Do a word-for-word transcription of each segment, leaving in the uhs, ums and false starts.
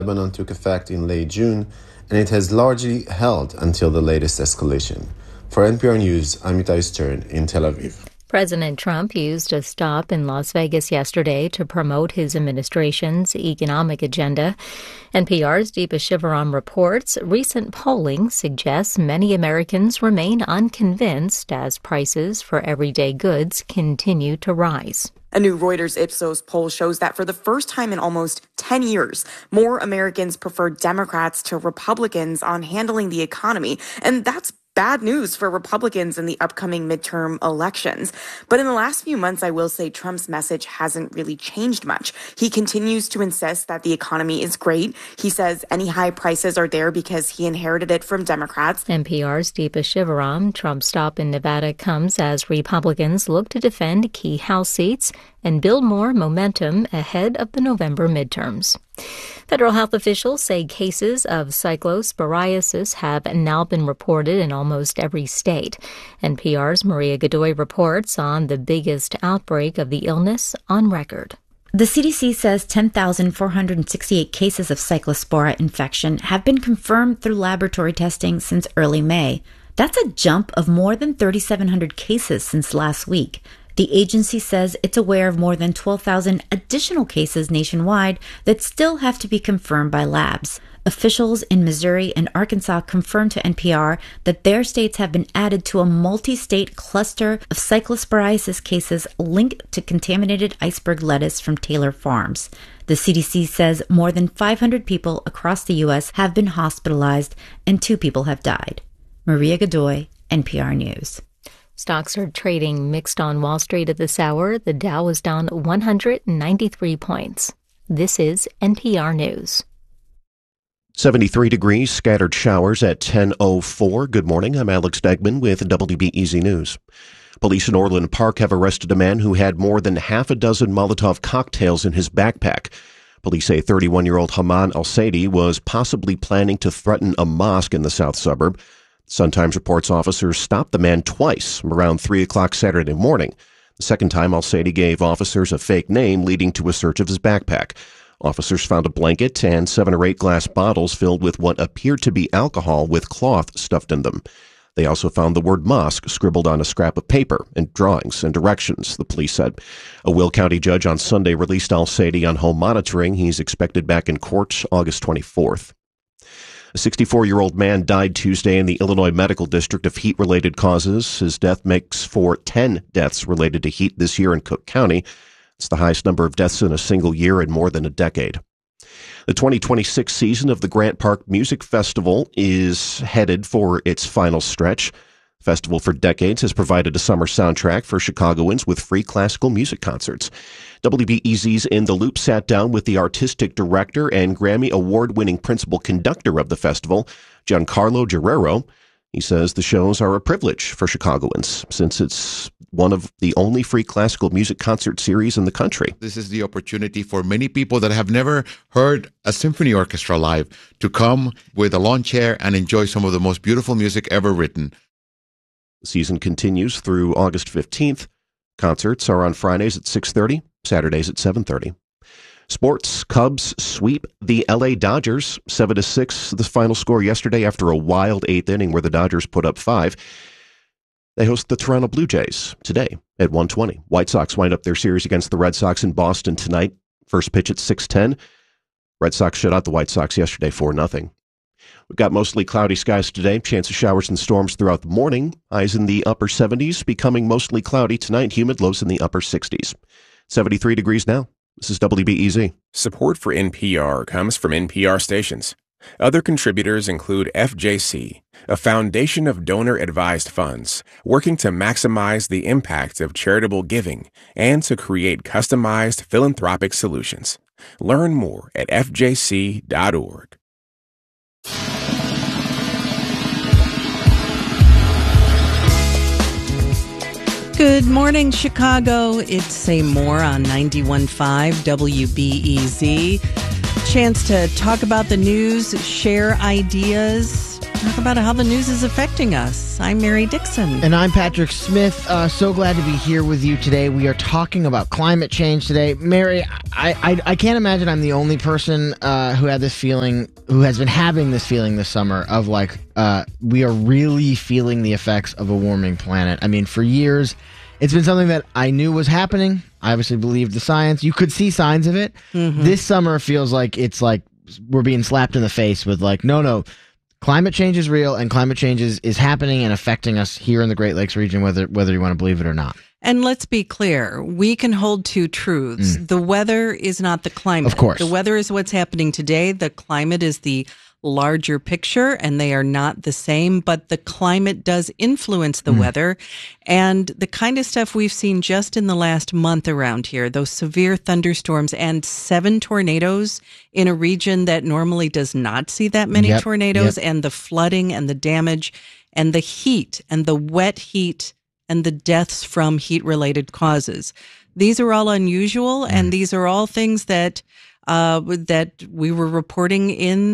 Lebanon took effect in late June, and it has largely held until the latest escalation. For N P R News, I'm Itai Stern in Tel Aviv. President Trump used a stop in Las Vegas yesterday to promote his administration's economic agenda. N P R's Deepa Shivaram reports recent polling suggests many Americans remain unconvinced as prices for everyday goods continue to rise. A new Reuters Ipsos poll shows that for the first time in almost ten years, more Americans prefer Democrats to Republicans on handling the economy. And that's bad news for Republicans in the upcoming midterm elections. But in the last few months, I will say Trump's message hasn't really changed much. He continues to insist that the economy is great. He says any high prices are there because he inherited it from Democrats. N P R's Deepa Shivaram. Trump's stop in Nevada comes as Republicans look to defend key House seats and build more momentum ahead of the November midterms. Federal health officials say cases of cyclosporiasis have now been reported in almost every state. N P R's Maria Godoy reports on the biggest outbreak of the illness on record. The C D C says ten thousand four hundred sixty-eight cases of cyclospora infection have been confirmed through laboratory testing since early May. That's a jump of more than three thousand seven hundred cases since last week. The agency says it's aware of more than twelve thousand additional cases nationwide that still have to be confirmed by labs. Officials in Missouri and Arkansas confirmed to N P R that their states have been added to a multi-state cluster of cyclosporiasis cases linked to contaminated iceberg lettuce from Taylor Farms. The C D C says more than five hundred people across the U S have been hospitalized and two people have died. Maria Godoy, N P R News. Stocks are trading mixed on Wall Street at this hour. The Dow is down one hundred ninety-three points. This is N P R News. seventy-three degrees, scattered showers at ten oh four. Good morning. I'm Alex Degman with W B E Z News. Police in Orland Park have arrested a man who had more than half a dozen Molotov cocktails in his backpack. Police say thirty-one-year-old Haman Al-Saidi was possibly planning to threaten a mosque in the south suburb. Sun-Times reports officers stopped the man twice around three o'clock Saturday morning. The second time, Al-Saidi gave officers a fake name, leading to a search of his backpack. Officers found a blanket and seven or eight glass bottles filled with what appeared to be alcohol with cloth stuffed in them. They also found the word mosque scribbled on a scrap of paper and drawings and directions, the police said. A Will County judge on Sunday released Al-Saidi on home monitoring. He's expected back in court August twenty-fourth. A sixty-four-year-old man died Tuesday in the Illinois Medical District of heat-related causes. His death makes for ten deaths related to heat this year in Cook County. It's the highest number of deaths in a single year in more than a decade. The twenty twenty-six season of the Grant Park Music Festival is headed for its final stretch. The festival for decades has provided a summer soundtrack for Chicagoans with free classical music concerts. W B E Z's In the Loop sat down with the artistic director and Grammy Award-winning principal conductor of the festival, Giancarlo Guerrero. He says the shows are a privilege for Chicagoans since it's one of the only free classical music concert series in the country. This is the opportunity for many people that have never heard a symphony orchestra live to come with a lawn chair and enjoy some of the most beautiful music ever written. The season continues through August fifteenth. Concerts are on Fridays at six thirty, Saturdays at seven thirty. Sports, Cubs sweep the L A Dodgers seven to six, the final score yesterday after a wild eighth inning where the Dodgers put up five. They host the Toronto Blue Jays today at one twenty. White Sox wind up their series against the Red Sox in Boston tonight. First pitch at six ten. Red Sox shut out the White Sox yesterday four nothing. We've got mostly cloudy skies today. Chance of showers and storms throughout the morning. Highs in the upper seventies, becoming mostly cloudy tonight. Humid, lows in the upper sixties. seventy-three degrees now. This is W B E Z. Support for N P R comes from N P R stations. Other contributors include F J C, a foundation of donor-advised funds working to maximize the impact of charitable giving and to create customized philanthropic solutions. Learn more at F J C dot org. Good morning, Chicago. It's Say More on ninety-one point five W B E Z. Chance to talk about the news, share ideas, talk about how the news is affecting us. I'm Mary Dixon. And I'm Patrick Smith. Uh, so glad to be here with you today. We are talking about climate change today. Mary, I, I, I can't imagine I'm the only person uh, who had this feeling, who has been having this feeling this summer of like, uh, we are really feeling the effects of a warming planet. I mean, for years, it's been something that I knew was happening. I obviously believed the science. You could see signs of it. Mm-hmm. This summer feels like it's like we're being slapped in the face with like, no, no, climate change is real and climate change is, is happening and affecting us here in the Great Lakes region, whether whether you want to believe it or not. And let's be clear, we can hold two truths. Mm. The weather is not the climate. Of course. The weather is what's happening today. The climate is the larger picture, and they are not the same, but the climate does influence the mm. weather. And the kind of stuff we've seen just in the last month around here, those severe thunderstorms and seven tornadoes in a region that normally does not see that many yep. tornadoes, yep. and the flooding and the damage and the heat and the wet heat and the deaths from heat-related causes. These are all unusual, mm. and these are all things that uh, that we were reporting in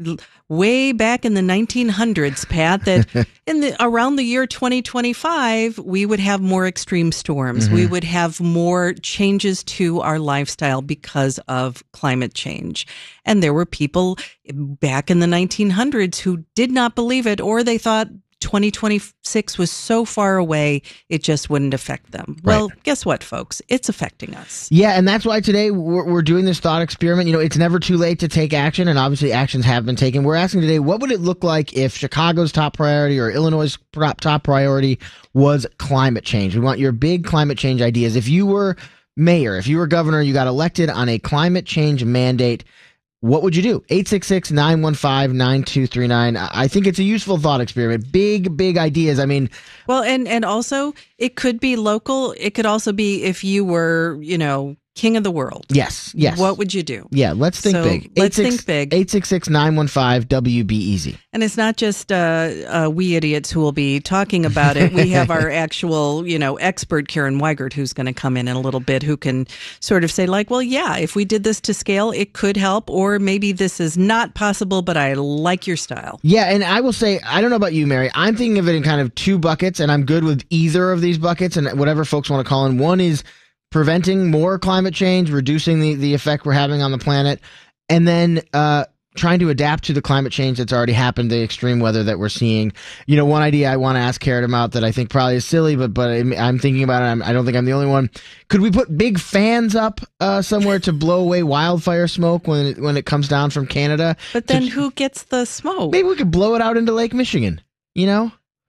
way back in the nineteen hundreds, Pat, that in the around the year twenty twenty-five, we would have more extreme storms. Mm-hmm. We would have more changes to our lifestyle because of climate change. And there were people back in the nineteen hundreds who did not believe it, or they thought twenty twenty-six was so far away, it just wouldn't affect them. Right. Well, guess what, folks? It's affecting us. Yeah, and that's why today we're, we're doing this thought experiment. You know, it's never too late to take action, and obviously actions have been taken. We're asking today, what would it look like if Chicago's top priority or Illinois' top priority was climate change? We want your big climate change ideas. If you were mayor, if you were governor, you got elected on a climate change mandate, what would you do? eight six six, nine one five, nine two three nine. I think it's a useful thought experiment. Big, big ideas. I mean... Well, and, and also, it could be local. It could also be if you were, you know, king of the world. Yes, yes. What would you do? Yeah, let's think so big. Let's think big. eight six six, nine one five, W B E Z. And it's not just uh, uh, we idiots who will be talking about it. We have our actual, you know, expert, Karen Weigert, who's going to come in in a little bit, who can sort of say like, well, yeah, if we did this to scale, it could help. Or maybe this is not possible, but I like your style. Yeah, and I will say, I don't know about you, Mary. I'm thinking of it in kind of two buckets, and I'm good with either of these buckets and whatever folks want to call in. One is preventing more climate change, reducing the, the effect we're having on the planet, and then uh, trying to adapt to the climate change that's already happened, the extreme weather that we're seeing. You know, one idea I want to ask Karen about that I think probably is silly, but but I'm thinking about it. I'm, I don't think I'm the only one. Could we put big fans up uh, somewhere to blow away wildfire smoke when it, when it comes down from Canada? But then to, who gets the smoke? Maybe we could blow it out into Lake Michigan, you know?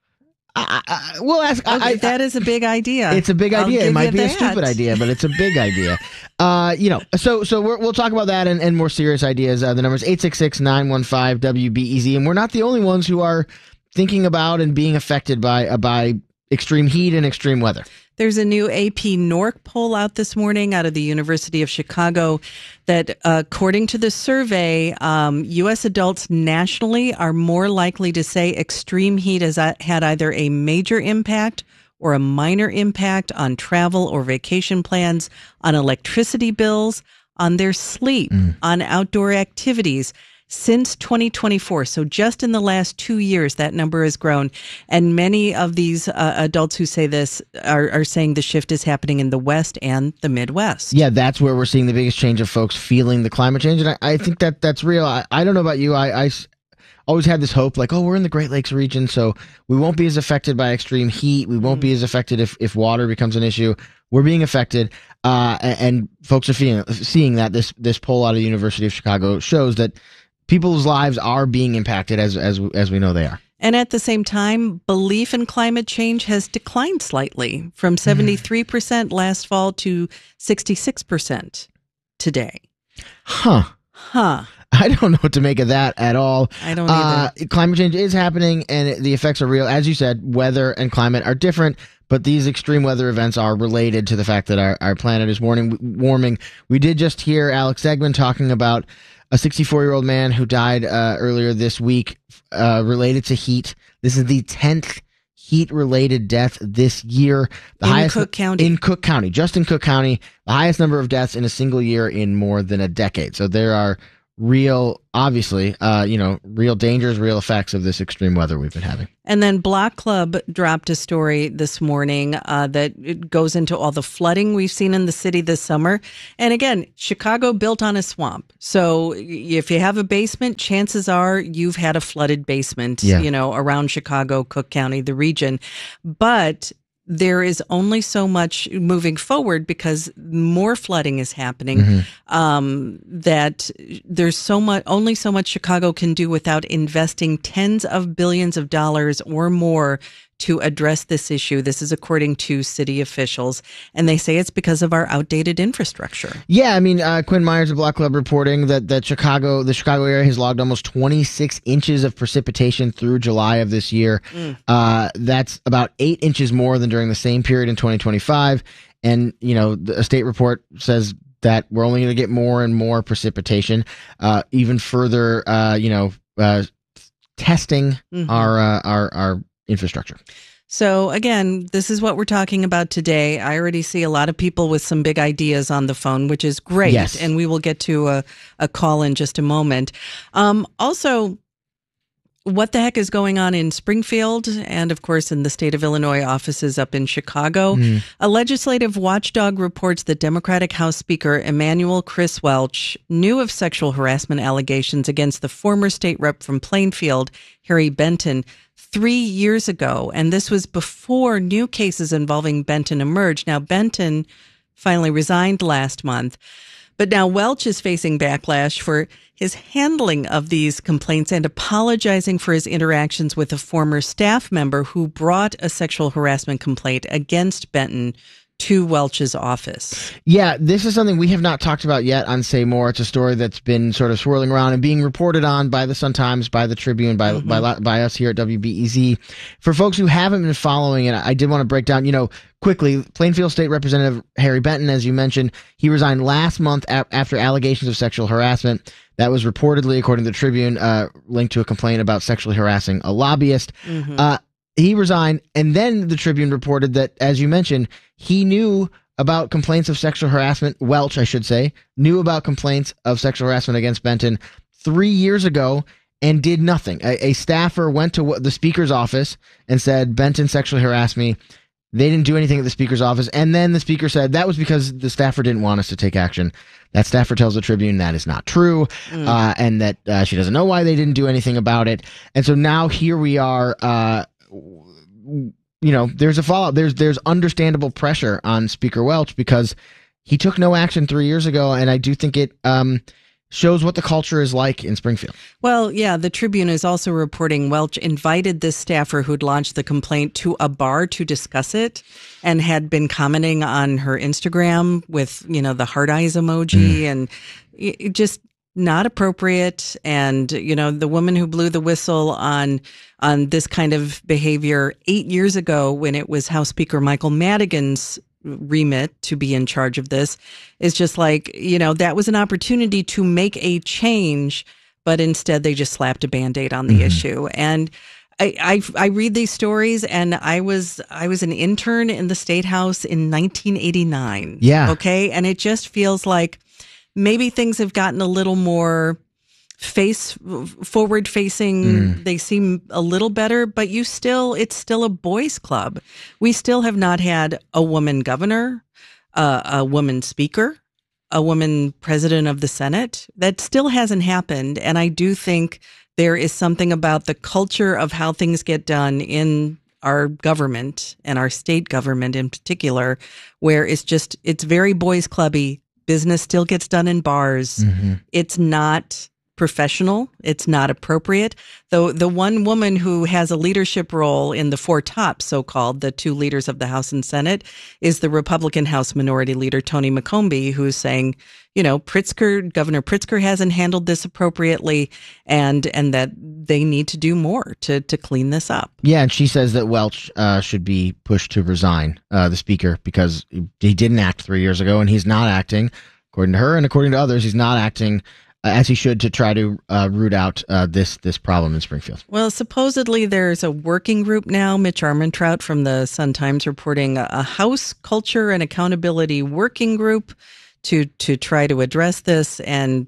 I, I, we'll ask. Okay, I, I, that is a big idea. It's a big idea. It might be that. a stupid idea, but it's a big idea. Uh, you know, so so we're, we'll talk about that and, and more serious ideas. Uh, the number is eight six six, nine one five, W B E Z. And we're not the only ones who are thinking about and being affected by uh, by extreme heat and extreme weather. There's a new A P N O R C poll out this morning out of the University of Chicago that, uh, according to the survey, um, U S adults nationally are more likely to say extreme heat has had either a major impact or a minor impact on travel or vacation plans, on electricity bills, on their sleep, mm. on outdoor activities. Since twenty twenty-four, so just in the last two years, that number has grown. And many of these uh, adults who say this are, are saying the shift is happening in the West and the Midwest. Yeah, that's where we're seeing the biggest change of folks feeling the climate change. And I, I think that that's real. I, I don't know about you. I, I always had this hope like, oh, we're in the Great Lakes region, so we won't be as affected by extreme heat. We won't mm. be as affected if, if water becomes an issue. We're being affected, uh, and, and folks are feeling, seeing that. This, this poll out of the University of Chicago shows that people's lives are being impacted as as as we know they are. And at the same time, belief in climate change has declined slightly from seventy-three percent last fall to sixty-six percent today. Huh. Huh. I don't know what to make of that at all. I don't either. Uh, climate change is happening, and it, the effects are real. As you said, weather and climate are different, but these extreme weather events are related to the fact that our, our planet is warming. warming. We did just hear Alex Zegman talking about a sixty-four-year-old man who died uh, earlier this week uh, related to heat. This is the tenth heat-related death this year. The in highest Cook County. In Cook County, just in Cook County, the highest number of deaths in a single year in more than a decade. So there are real, obviously, uh, you know, real dangers, real effects of this extreme weather we've been having. And then Block Club dropped a story this morning uh, that it goes into all the flooding we've seen in the city this summer. And again, Chicago built on a swamp. So if you have a basement, chances are you've had a flooded basement, yeah. you know, around Chicago, Cook County, the region. But there is only so much moving forward because more flooding is happening, mm-hmm. um, that there's so much, only so much Chicago can do without investing tens of billions of dollars or more to address this issue. This is according to city officials, and they say it's because of our outdated infrastructure. Yeah, I mean, uh, Quinn Myers of Block Club reporting that, that Chicago, the Chicago area has logged almost twenty-six inches of precipitation through July of this year. Mm. Uh, that's about eight inches more than during the same period in twenty twenty-five. And, you know, the, a state report says that we're only going to get more and more precipitation, uh, even further, uh, you know, uh, testing mm-hmm. our, uh, our, our, infrastructure. So again, this is what we're talking about today. I already see a lot of people with some big ideas on the phone, which is great. Yes. And we will get to a, a call in just a moment. Um, also, what the heck is going on in Springfield and, of course, in the state of Illinois offices up in Chicago? Mm. A legislative watchdog reports that Democratic House Speaker Emanuel Chris Welch knew of sexual harassment allegations against the former state rep from Plainfield, Harry Benton, three years ago. And this was before new cases involving Benton emerged. Now, Benton finally resigned last month. But now Welch is facing backlash for his handling of these complaints and apologizing for his interactions with a former staff member who brought a sexual harassment complaint against Benton to Welch's office. Yeah, this is something we have not talked about yet on Say More. It's a story that's been sort of swirling around and being reported on by the Sun-Times, by the Tribune, by mm-hmm. by, by us here at W B E Z. For folks who haven't been following it, I did want to break down, you know, quickly, Plainfield State Representative Harry Benton, as you mentioned, he resigned last month a- after allegations of sexual harassment. That was reportedly, according to the Tribune, uh, linked to a complaint about sexually harassing a lobbyist. Mm-hmm. Uh, he resigned, and then the Tribune reported that, as you mentioned, he knew about complaints of sexual harassment, Welch, I should say, knew about complaints of sexual harassment against Benton three years ago and did nothing. A, a staffer went to the speaker's office and said, Benton sexually harassed me. They didn't do anything at the speaker's office. And then the speaker said that was because the staffer didn't want us to take action. That staffer tells the Tribune that is not true, mm. uh, and that uh, she doesn't know why they didn't do anything about it. And so now here we are, uh, you know, there's a fallout. There's there's understandable pressure on Speaker Welch because he took no action three years ago, and I do think it um, shows what the culture is like in Springfield. Well, yeah, the Tribune is also reporting Welch invited this staffer who'd launched the complaint to a bar to discuss it and had been commenting on her Instagram with, you know, the heart eyes emoji mm. and it just not appropriate. And, you know, the woman who blew the whistle on on this kind of behavior eight years ago when it was House Speaker Michael Madigan's remit to be in charge of this is just like, you know, that was an opportunity to make a change, but instead they just slapped a Band-Aid on the mm-hmm. issue. And I, I I read these stories, and I was I was an intern in the State House in nineteen eighty-nine. Yeah. Okay. And it just feels like maybe things have gotten a little more face forward facing. Mm. They seem a little better, but you still, it's still a boys' club. We still have not had a woman governor, uh, a woman speaker, a woman president of the Senate. That still hasn't happened. And I do think there is something about the culture of how things get done in our government and our state government in particular, where it's just, it's very boys' clubby. Business still gets done in bars. Mm-hmm. It's not professional. It's not appropriate. Though the one woman who has a leadership role in the four tops, so-called, the two leaders of the House and Senate, is the Republican House Minority Leader, Tony McCombie, who's saying, you know, Pritzker, Governor Pritzker hasn't handled this appropriately, and and that they need to do more to, to clean this up. Yeah, and she says that Welch uh, should be pushed to resign, uh, the speaker, because he didn't act three years ago, and he's not acting, according to her and according to others, he's not acting as he should to try to uh, root out uh, this this problem in Springfield. Well, supposedly there's a working group now. Mitch Armentrout from the Sun-Times reporting a, a House Culture and Accountability Working Group to to try to address this. And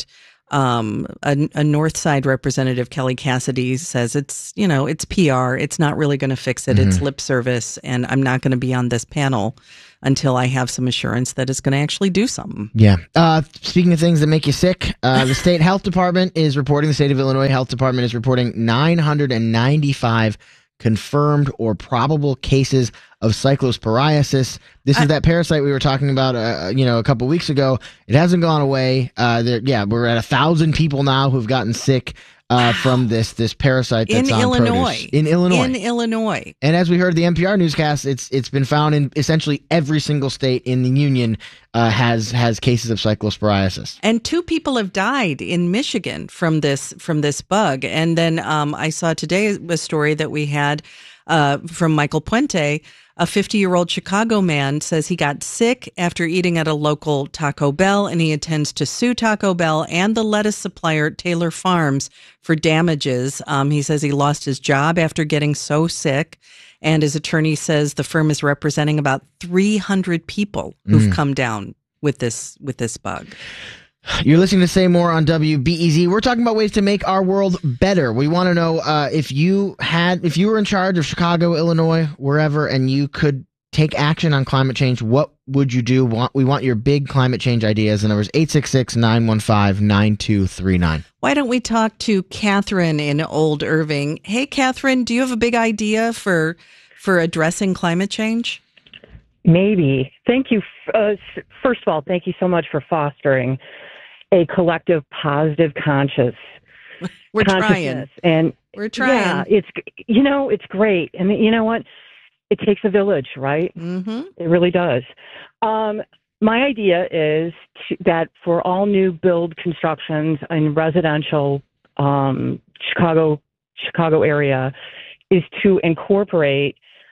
Um, a, a North Side representative, Kelly Cassidy, says it's, you know, it's P R. It's not really going to fix it. Mm-hmm. It's lip service. And I'm not going to be on this panel until I have some assurance that it's going to actually do something. Yeah. Uh, speaking of things that make you sick, uh, the state health department is reporting, the state of Illinois health department is reporting nine hundred ninety-five confirmed or probable cases of cyclosporiasis. This is I, that parasite we were talking about, uh, you know, a couple weeks ago. It hasn't gone away. Uh, there, yeah, we're at a thousand people now who've gotten sick uh, from this this parasite that's in on Illinois. produce. In Illinois. In Illinois. And as we heard the N P R newscast, it's it's been found in essentially every single state in the union uh, has has cases of cyclosporiasis. And two people have died in Michigan from this from this bug. And then um, I saw today a story that we had uh, from Michael Puente. A fifty-year-old Chicago man says he got sick after eating at a local Taco Bell, and he intends to sue Taco Bell and the lettuce supplier Taylor Farms for damages. Um, he says he lost his job after getting so sick, and his attorney says the firm is representing about three hundred people who've mm. come down with this with this bug. You're listening to Say More on W B E Z. We're talking about ways to make our world better. We want to know uh, if you had, if you were in charge of Chicago, Illinois, wherever, and you could take action on climate change, what would you do? We want your big climate change ideas. The number is eight six six, nine one five, nine two three nine. Why don't we talk to Catherine in Old Irving? Hey, Catherine, do you have a big idea for for addressing climate change? Maybe. Thank you. Uh, first of all, thank you so much for fostering a collective positive conscious We're trying. And We're trying. Yeah, it's, you know, it's great. I mean, you know what? It takes a village, right? Mm-hmm. It really does. Um, my idea is to, that for all new build constructions in residential um, Chicago, Chicago area is to incorporate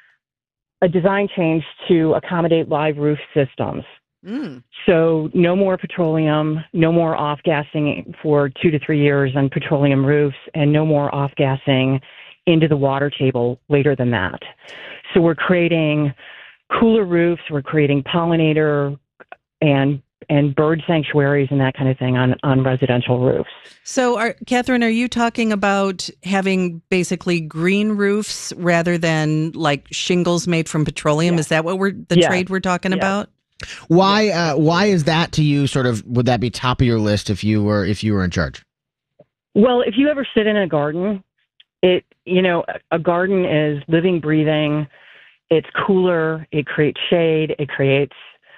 a design change to accommodate live roof systems. Mm. So no more petroleum, no more off-gassing for two to three years on petroleum roofs, and no more off-gassing into the water table later than that. So we're creating cooler roofs, we're creating pollinator and and bird sanctuaries and that kind of thing on, on residential roofs. So, are, Catherine, are you talking about having basically green roofs rather than like shingles made from petroleum? Yeah. Is that what we're the yeah. trade we're talking yeah. about? Why uh, why is that to you? Sort of, would that be top of your list if you were if you were in charge? Well, if you ever sit in a garden, it you know a garden is living, breathing. It's cooler. It creates shade. It creates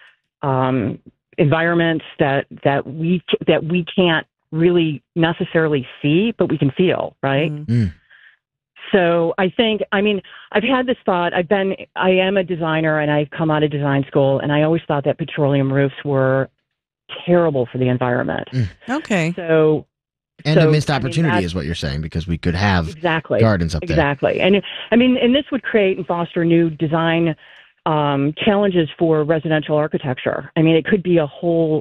um, environments that that we that we can't really necessarily see, but we can feel, right? Mm. So I think, I mean, I've had this thought. I've been, I am a designer and I've come out of design school, and I always thought that petroleum roofs were terrible for the environment. Mm. Okay. So, and so, a missed opportunity I mean, is what you're saying, because we could have exactly, gardens up there. Exactly. And I mean, and this would create and foster new design um, challenges for residential architecture. I mean, it could be a whole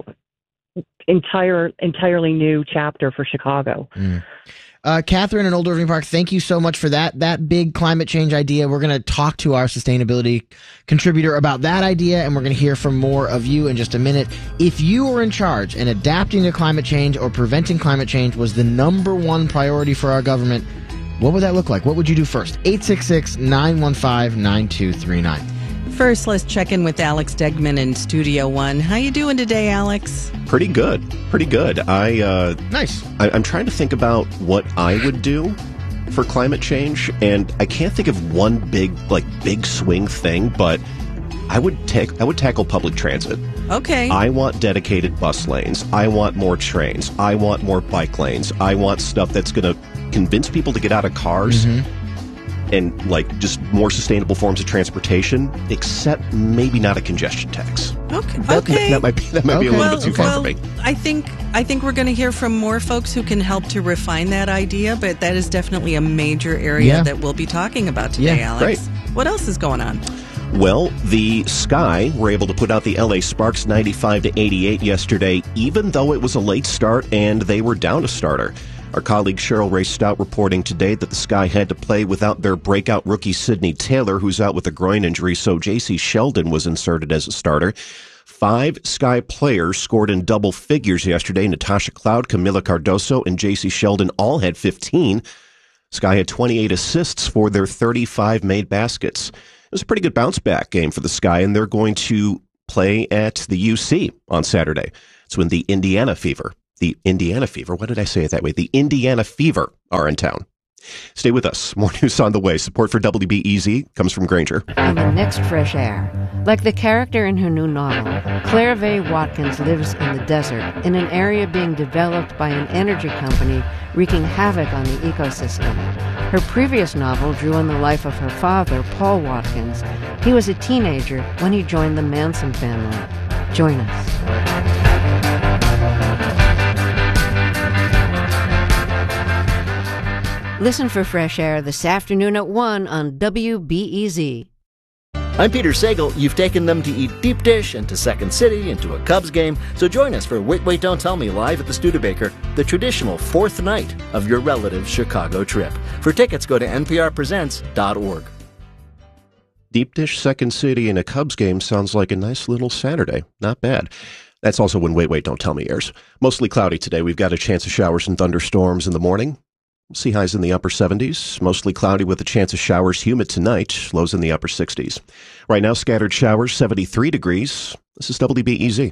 entire, entirely new chapter for Chicago. Mm. Uh, Catherine in Old Irving Park, thank you so much for that that big climate change idea. We're going to talk to our sustainability contributor about that idea, and we're going to hear from more of you in just a minute. If you were in charge and adapting to climate change or preventing climate change was the number one priority for our government, what would that look like? What would you do first? eight six six, nine one five, nine two three nine. First, let's check in with Alex Degman in Studio One. How you doing today, Alex? Pretty good. Pretty good. I uh, nice. I, I'm trying to think about what I would do for climate change, and I can't think of one big, like, big swing thing. But I would take. I would tackle public transit. Okay. I want dedicated bus lanes. I want more trains. I want more bike lanes. I want stuff that's going to convince people to get out of cars. Mm-hmm. And like just more sustainable forms of transportation, except maybe not a congestion tax. Okay, that, okay. That might be that might okay. be a little well, bit too well, far for me. I think I think we're going to hear from more folks who can help to refine that idea, but that is definitely a major area yeah. that we'll be talking about today, yeah, Alex. Great. What else is going on? Well, the Sky were able to put out the L A Sparks ninety-five to eighty-eight yesterday, even though it was a late start and they were down a starter. Our colleague Cheryl Ray Stout reporting today that the Sky had to play without their breakout rookie Sidney Taylor, who's out with a groin injury, so J C Sheldon was inserted as a starter. Five Sky players scored in double figures yesterday. Natasha Cloud, Camila Cardoso, and J C Sheldon all had fifteen. Sky had twenty-eight assists for their thirty-five made baskets. It was a pretty good bounce-back game for the Sky, and they're going to play at the U C on Saturday. It's when the Indiana Fever, the Indiana Fever, what did I say it that way? The Indiana Fever are in town. Stay with us. More news on the way. Support for W B E Z comes from Granger. And the next fresh air. Like the character in her new novel, Claire Vaye Watkins lives in the desert, in an area being developed by an energy company wreaking havoc on the ecosystem. Her previous novel drew on the life of her father, Paul Watkins. He was a teenager when he joined the Manson family. Join us. Listen for Fresh Air this afternoon at one on W B E Z. I'm Peter Sagal. You've taken them to eat deep dish and to Second City and to a Cubs game. So join us for Wait, Wait, Don't Tell Me live at the Studebaker, the traditional fourth night of your relative's Chicago trip. For tickets, go to N P R presents dot org. Deep dish, Second City, and a Cubs game sounds like a nice little Saturday. Not bad. That's also when Wait, Wait, Don't Tell Me airs. Mostly cloudy today. We've got a chance of showers and thunderstorms in the morning. Sea highs in the upper seventies, mostly cloudy with a chance of showers, humid tonight, lows in the upper sixties. Right now, scattered showers, seventy-three degrees. This is W B E Z.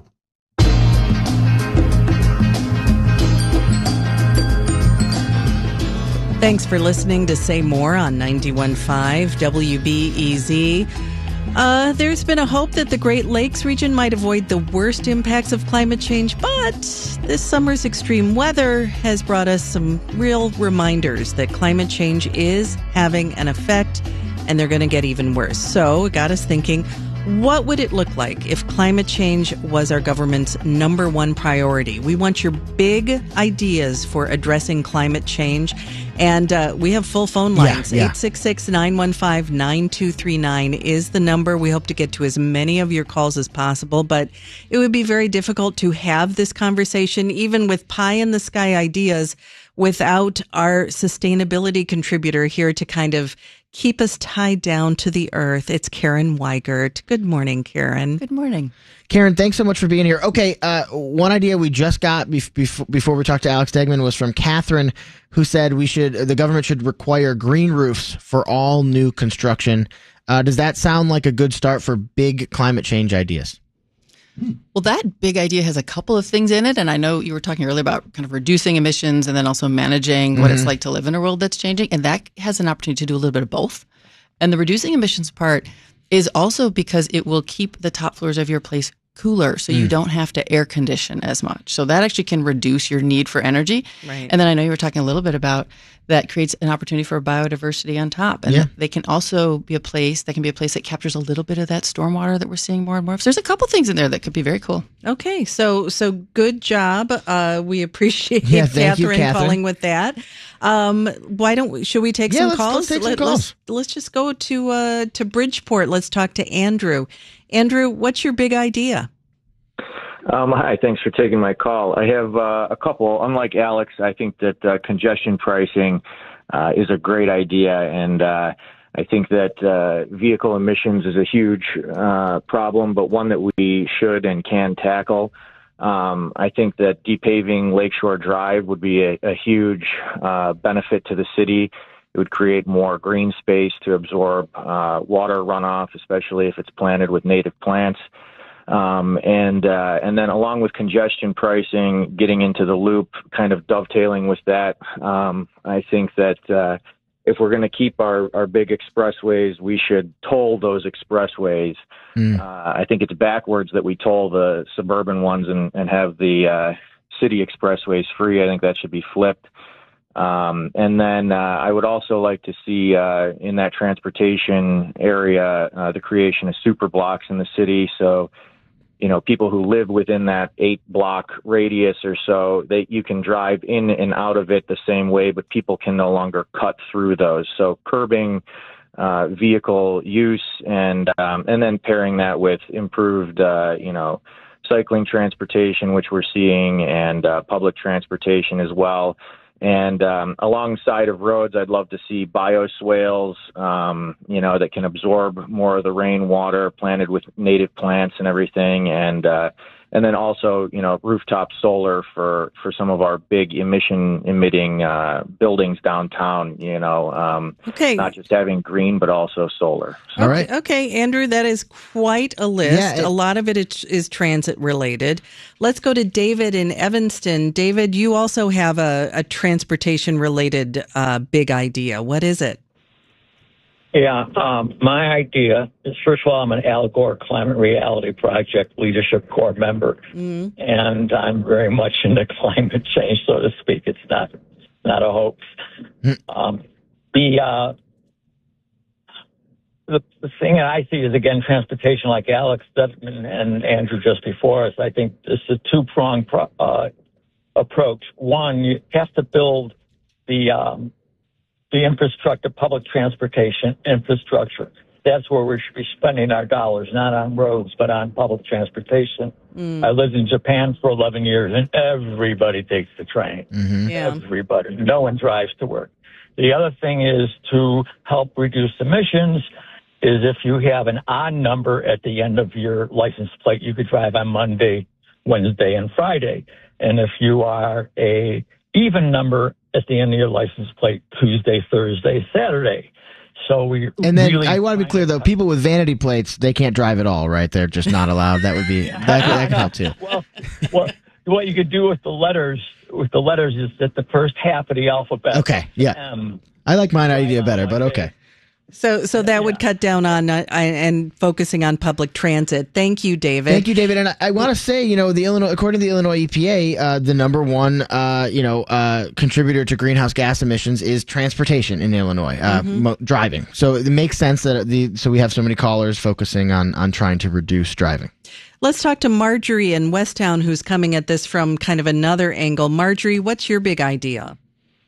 Thanks for listening to Say More on ninety-one point five W B E Z. Uh, there's been a hope that the Great Lakes region might avoid the worst impacts of climate change, but this summer's extreme weather has brought us some real reminders that climate change is having an effect, and they're going to get even worse. So it got us thinking, what would it look like if climate change was our government's number one priority? We want your big ideas for addressing climate change. And uh, we have full phone lines. Yeah, yeah. eight six six, nine one five, nine two three nine is the number. We hope to get to as many of your calls as possible. But it would be very difficult to have this conversation, even with pie-in-the-sky ideas, without our sustainability contributor here to kind of keep us tied down to the earth. It's Karen Weigert. Good morning, Karen. Good morning. Karen, thanks so much for being here. Okay, uh, one idea we just got bef- bef- before we talked to Alex Degman was from Catherine, who said we should the government should require green roofs for all new construction. Uh, does that sound like a good start for big climate change ideas? Well, that big idea has a couple of things in it. And I know you were talking earlier about kind of reducing emissions and then also managing mm-hmm. what it's like to live in a world that's changing. And that has an opportunity to do a little bit of both. And the reducing emissions part is also because it will keep the top floors of your place cooler, so mm. you don't have to air condition as much. So that actually can reduce your need for energy. Right. And then I know you were talking a little bit about that creates an opportunity for biodiversity on top. And yeah. they can also be a place that can be a place that captures a little bit of that stormwater that we're seeing more and more of. So there's a couple things in there that could be very cool. Okay, so so good job. Uh, we appreciate yeah, thank Catherine, you, Catherine calling with that. Um, why don't we, should we take yeah, some let's, calls? Let's take some Let, calls. Let's, let's just go to uh, to Bridgeport. Let's talk to Andrew. Andrew, what's your big idea? Um, hi, thanks for taking my call. I have uh, a couple. Unlike Alex, I think that uh, congestion pricing uh, is a great idea, and uh, I think that uh, vehicle emissions is a huge uh, problem, but one that we should and can tackle. Um, I think that depaving Lakeshore Drive would be a, a huge uh, benefit to the city. It would create more green space to absorb uh, water runoff, especially if it's planted with native plants. Um, and, uh, and then along with congestion pricing, getting into the loop, kind of dovetailing with that, um, I think that, uh, if we're going to keep our, our big expressways, we should toll those expressways. Mm. Uh, I think it's backwards that we toll the suburban ones and, and have the, uh, city expressways free. I think that should be flipped. Um, and then, uh, I would also like to see, uh, in that transportation area, uh, the creation of super blocks in the city. So, you know, people who live within that eight block radius or so, that you can drive in and out of it the same way, but people can no longer cut through those. So curbing uh, vehicle use and um, and then pairing that with improved, uh, you know, cycling transportation, which we're seeing, and uh, public transportation as well. And um, alongside of roads, I'd love to see bioswales, um, you know, that can absorb more of the rainwater, planted with native plants and everything. And uh, and then also, you know, rooftop solar for, for some of our big emission emitting uh, buildings downtown, you know, um, okay. not just having green, but also solar. So. All right. Okay, okay, Andrew, that is quite a list. Yeah, it, a lot of it is, is transit related. Let's go to David in Evanston. David, you also have a, a transportation related uh, big idea. What is it? Yeah, um, my idea is, first of all, I'm an Al Gore Climate Reality Project Leadership Corps member, mm. and I'm very much into climate change, so to speak. It's not not a hoax. Mm. Um, the, uh, the the thing that I see is, again, transportation, like Alex Dutman and Andrew just before us. I think this is a two-pronged pro- uh, approach. One, you have to build the um, the infrastructure, public transportation infrastructure. That's where we should be spending our dollars, not on roads, but on public transportation. Mm. I lived in Japan for eleven years, and everybody takes the train. Mm-hmm. Yeah. Everybody. No one drives to work. The other thing is to help reduce emissions is if you have an odd number at the end of your license plate, you could drive on Monday, Wednesday, and Friday. And if you are a even number at the end of your license plate, Tuesday, Thursday, Saturday. So we and then really I want to be clear though, people with vanity plates, they can't drive at all, right? They're just not allowed. That would be that, that could help too. Well, well, what you could do with the letters with the letters is that the first half of the alphabet. Okay, yeah. M, I like my idea better, but okay. So, so that yeah. would cut down on uh, and focusing on public transit. Thank you, David. Thank you, David. And I, I want to say, you know, the Illinois, according to the Illinois E P A, uh, the number one, uh, you know, uh, contributor to greenhouse gas emissions is transportation in Illinois, uh, mm-hmm. mo- driving. So it makes sense that the so we have so many callers focusing on on trying to reduce driving. Let's talk to Marjorie in Westtown, who's coming at this from kind of another angle. Marjorie, what's your big idea?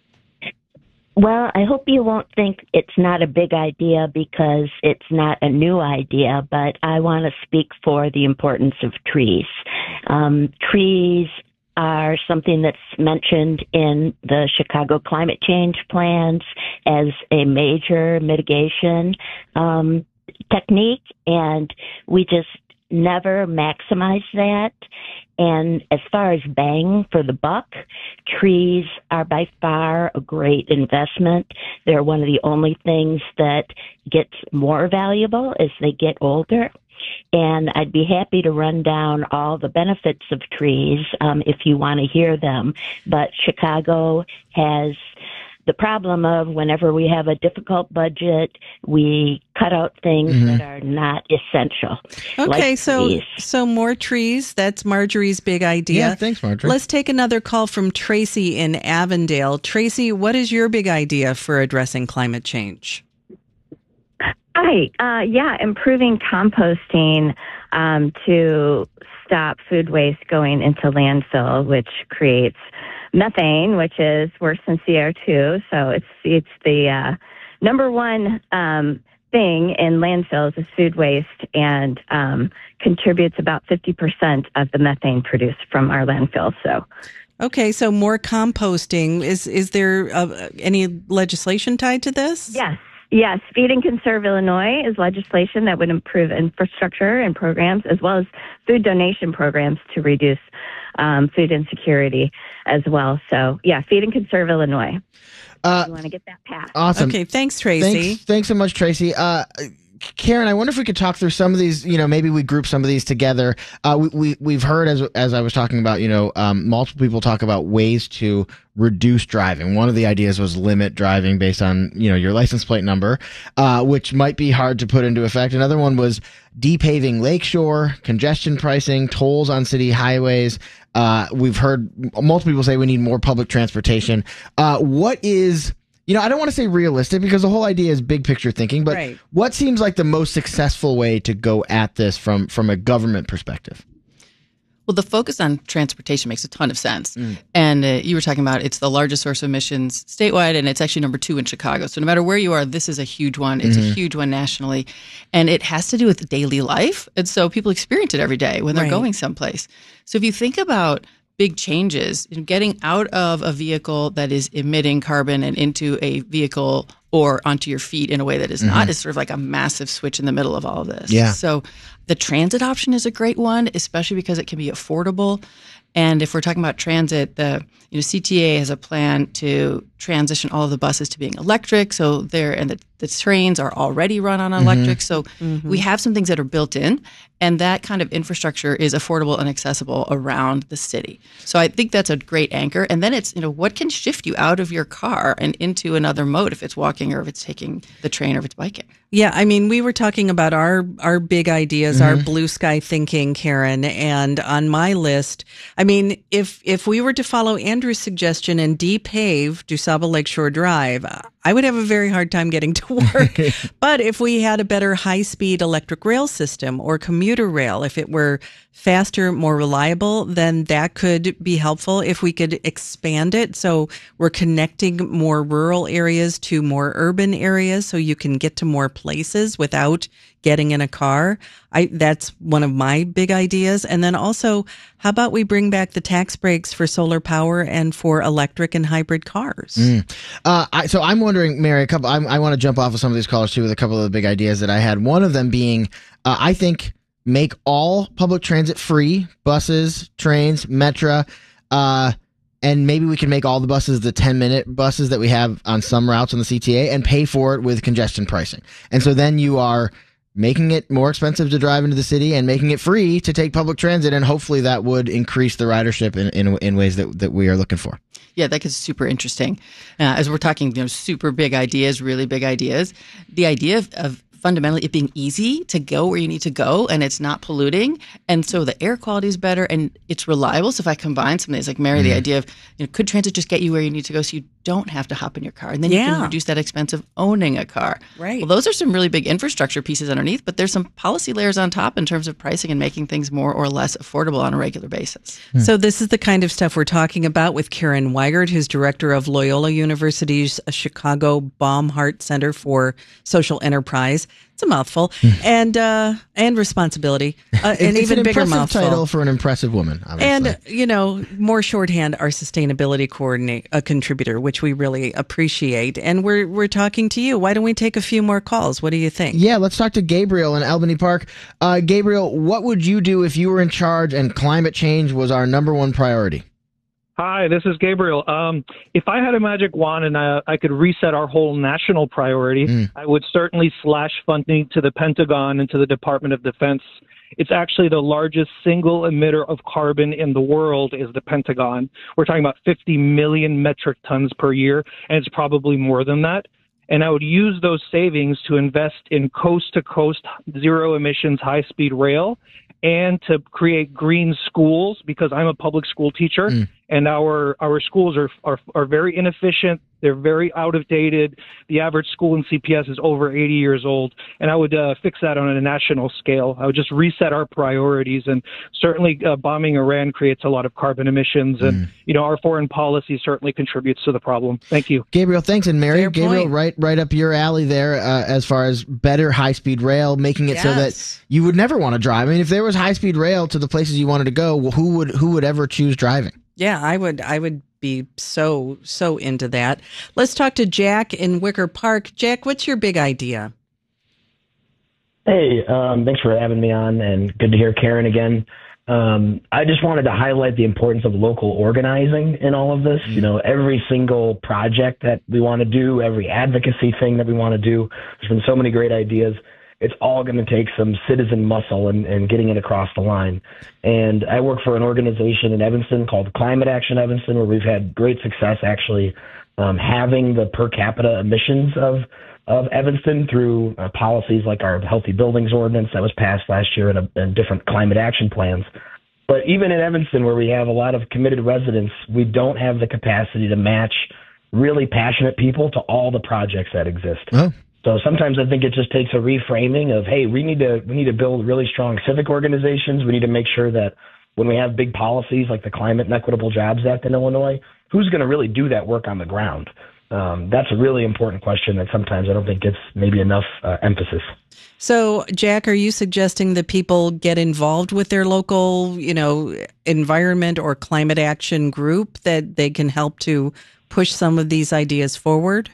Well, I hope you won't think it's not a big idea because it's not a new idea, but I want to speak for the importance of trees. Um, trees are something that's mentioned in the Chicago climate change plans as a major mitigation um, technique, and we just never maximize that. And as far as bang for the buck, trees are by far a great investment. They're one of the only things that gets more valuable as they get older. And I'd be happy to run down all the benefits of trees um, if you want to hear them. But Chicago has the problem of whenever we have a difficult budget, we cut out things mm-hmm. that are not essential. Okay, like so trees. so more trees. That's Marjorie's big idea. Yeah, thanks, Marjorie. Let's take another call from Tracy in Avondale. Tracy, what is your big idea for addressing climate change? Hi. Uh, yeah, improving composting um, to stop food waste going into landfill, which creates methane, which is worse than C O two. So it's it's the uh, number one um, thing in landfills is food waste, and um, contributes about fifty percent of the methane produced from our landfills. So, okay, so more composting. Is is there uh, any legislation tied to this? Yes. Yes, Feed and Conserve Illinois is legislation that would improve infrastructure and programs, as well as food donation programs to reduce um, food insecurity as well. So, yeah, Feed and Conserve Illinois. Uh, you want to get that passed. Awesome. Okay, thanks, Tracy. Thanks, thanks so much, Tracy. Uh, Karen, I wonder if we could talk through some of these, you know, maybe we group some of these together. Uh, we, we, we've heard, as as I was talking about, you know, um, multiple people talk about ways to reduce driving. One of the ideas was limit driving based on, you know, your license plate number, uh, which might be hard to put into effect. Another one was depaving lakeshore, congestion pricing, tolls on city highways. Uh, we've heard multiple people say we need more public transportation. Uh, what is... You know, I don't want to say realistic because the whole idea is big picture thinking, but right. What seems like the most successful way to go at this from, from a government perspective? Well, the focus on transportation makes a ton of sense. Mm. And uh, you were talking about it's the largest source of emissions statewide, and it's actually number two in Chicago. So no matter where you are, this is a huge one. It's mm-hmm. a huge one nationally. And it has to do with daily life. And so people experience it every day when they're right. going someplace. So if you think about big changes. You know, getting out of a vehicle that is emitting carbon and into a vehicle or onto your feet in a way that is mm-hmm. not is sort of like a massive switch in the middle of all of this. Yeah. So the transit option is a great one, especially because it can be affordable. And if we're talking about transit, the you know C T A has a plan to transition all of the buses to being electric. So there, and the, the trains are already run on electric. Mm-hmm. So mm-hmm. we have some things that are built in, and that kind of infrastructure is affordable and accessible around the city. So I think that's a great anchor. And then it's, you know, what can shift you out of your car and into another mode if it's walking or if it's taking the train or if it's biking. Yeah, I mean, we were talking about our our big ideas, mm-hmm. our blue sky thinking, Karen, and on my list, I mean, if if we were to follow Andrew's suggestion and depave DuSable Lakeshore Drive, I would have a very hard time getting to work. But if we had a better high-speed electric rail system or commuter rail, if it were faster, more reliable, then that could be helpful. If we could expand it so we're connecting more rural areas to more urban areas so you can get to more places without getting in a car. I that's one of my big ideas. And then also, how about we bring back the tax breaks for solar power and for electric and hybrid cars? Mm. Uh, I, so I'm wondering, Mary, a couple. I'm, I want to jump off of some of these callers too with a couple of the big ideas that I had. One of them being, uh, I think, make all public transit free: buses, trains, Metra. Uh, And maybe we can make all the buses the ten-minute buses that we have on some routes on the C T A and pay for it with congestion pricing. And so then you are making it more expensive to drive into the city and making it free to take public transit, and hopefully that would increase the ridership in, in, in ways that, that we are looking for. Yeah, that gets super interesting. Uh, as we're talking, you know, super big ideas, really big ideas, the idea of, of fundamentally it being easy to go where you need to go and it's not polluting. And so the air quality is better and it's reliable. So if I combine some of these, like Mary, mm-hmm. the idea of, you know, could transit just get you where you need to go so you don't have to hop in your car? And then yeah. you can reduce that expense of owning a car. Right. Well, those are some really big infrastructure pieces underneath, but there's some policy layers on top in terms of pricing and making things more or less affordable on a regular basis. Hmm. So this is the kind of stuff we're talking about with Karen Weigert, who's director of Loyola University's Chicago Baumhart Center for Social Enterprise. It's a mouthful, and uh, and responsibility, uh, and it's even an bigger impressive mouthful. title for an impressive woman, obviously. And you know, more shorthand, our sustainability coordinate, a contributor, which we really appreciate. And we're we're talking to you. Why don't we take a few more calls? What do you think? Yeah, let's talk to Gabriel in Albany Park. Uh, Gabriel, what would you do if you were in charge and climate change was our number one priority? Hi, this is Gabriel. Um, if I had a magic wand and I, I could reset our whole national priority, mm. I would certainly slash funding to the Pentagon and to the Department of Defense. It's actually the largest single emitter of carbon in the world is the Pentagon. We're talking about fifty million metric tons per year, and it's probably more than that. And I would use those savings to invest in coast-to-coast zero emissions high-speed rail and to create green schools, because I'm a public school teacher, mm. and our our schools are, are are very inefficient. They're very out of dated. The average school in C P S is over eighty years old, and I would uh, fix that on a national scale. I would just reset our priorities, and certainly uh, bombing Iran creates a lot of carbon emissions, and mm. you know our foreign policy certainly contributes to the problem. Thank you, Gabriel. Thanks, and Mary, Fair Gabriel, point. right right up your alley there uh, as far as better high speed rail, making it yes. so that you would never want to drive. I mean, if there was high speed rail to the places you wanted to go, well, who would who would ever choose driving? Yeah, I would. I would be so so into that. Let's talk to Jack in Wicker Park. Jack, what's your big idea? Hey, um, thanks for having me on, and good to hear Karen again. Um, I just wanted to highlight the importance of local organizing in all of this. You know, every single project that we want to do, every advocacy thing that we want to do, there's been so many great ideas. It's all going to take some citizen muscle and, and getting it across the line. And I work for an organization in Evanston called Climate Action Evanston, where we've had great success actually um, having the per capita emissions of of Evanston through uh, policies like our Healthy Buildings Ordinance that was passed last year and, a, and different climate action plans. But even in Evanston, where we have a lot of committed residents, we don't have the capacity to match really passionate people to all the projects that exist. Oh. So sometimes I think it just takes a reframing of, hey, we need to we need to build really strong civic organizations. We need to make sure that when we have big policies like the Climate and Equitable Jobs Act in Illinois, who's going to really do that work on the ground? Um, that's a really important question that sometimes I don't think gets maybe enough uh, emphasis. So, Jack, are you suggesting that people get involved with their local, you know, environment or climate action group, that they can help to push some of these ideas forward?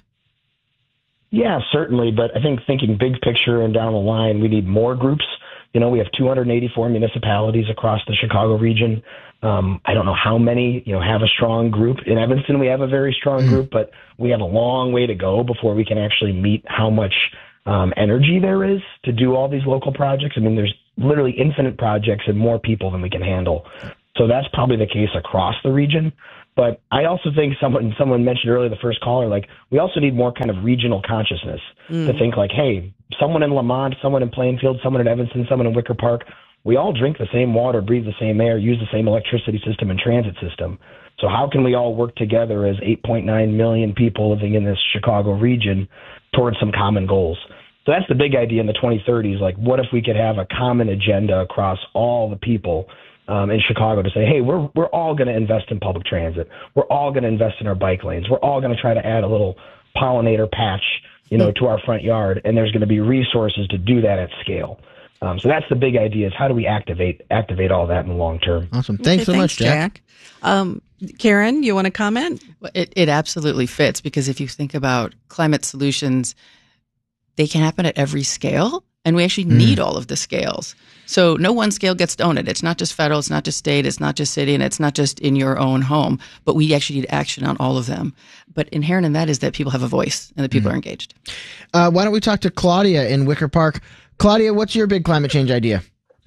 Yeah, certainly. But I think thinking big picture and down the line, we need more groups. You know, we have two hundred eighty-four municipalities across the Chicago region. Um, I don't know how many, you know, have a strong group. In Evanston, we have a very strong group, but we have a long way to go before we can actually meet how much um, energy there is to do all these local projects. I mean, there's literally infinite projects and more people than we can handle. So that's probably the case across the region. But I also think someone someone mentioned earlier, the first caller, like we also need more kind of regional consciousness mm. to think like, hey, someone in Lamont, someone in Plainfield, someone in Evanston, someone in Wicker Park, we all drink the same water, breathe the same air, use the same electricity system and transit system. So how can we all work together as eight point nine million people living in this Chicago region towards some common goals? So that's the big idea in the twenty thirties. Like, what if we could have a common agenda across all the people Um, in Chicago to say, hey, we're we're all going to invest in public transit. We're all going to invest in our bike lanes. We're all going to try to add a little pollinator patch, you know, to our front yard. And there's going to be resources to do that at scale. Um, so that's the big idea: is how do we activate activate all that in the long term? Awesome. Thanks okay, so thanks, much, Jack. Jack. Um, Karen, you want to comment? Well, it, it absolutely fits, because if you think about climate solutions, they can happen at every scale. And we actually need mm. all of the scales. So no one scale gets to own it. It's not just federal, it's not just state, it's not just city, and it's not just in your own home. But we actually need action on all of them. But inherent in that is that people have a voice and that people mm. are engaged. Uh, why don't we talk to Claudia in Wicker Park? Claudia, what's your big climate change idea?